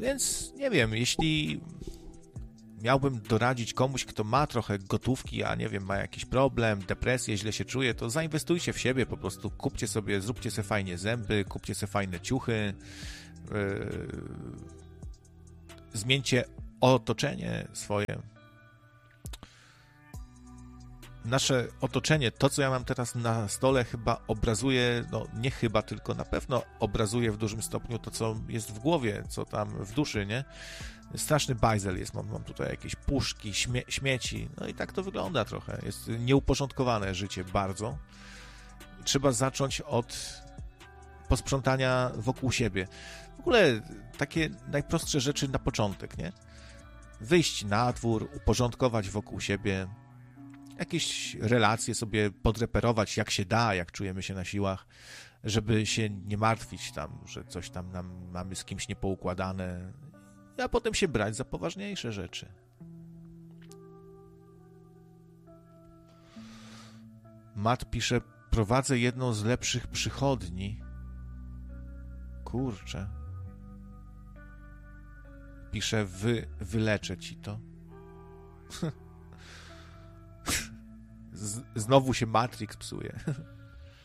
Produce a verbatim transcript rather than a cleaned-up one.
Więc nie wiem, jeśli miałbym doradzić komuś, kto ma trochę gotówki, a nie wiem, ma jakiś problem, depresję, źle się czuje, to zainwestujcie w siebie, po prostu kupcie sobie, zróbcie sobie fajnie zęby, kupcie sobie fajne ciuchy, yy, zmieńcie otoczenie swoje. Nasze otoczenie, to co ja mam teraz na stole, chyba obrazuje, no nie chyba, tylko na pewno obrazuje w dużym stopniu to, co jest w głowie, co tam w duszy, nie? Straszny bajzel jest, mam, mam tutaj jakieś puszki, śmie śmieci, no i tak to wygląda trochę. Jest nieuporządkowane życie bardzo. Trzeba zacząć od posprzątania wokół siebie. W ogóle takie najprostsze rzeczy na początek, nie? Wyjść na dwór, uporządkować wokół siebie, jakieś relacje sobie podreperować, jak się da, jak czujemy się na siłach, żeby się nie martwić tam, że coś tam nam mamy z kimś niepoukładane, a potem się brać za poważniejsze rzeczy. Matt pisze, prowadzę jedną z lepszych przychodni. Kurczę. Pisze, wy, wyleczę ci to. Z, znowu się Matrix psuje.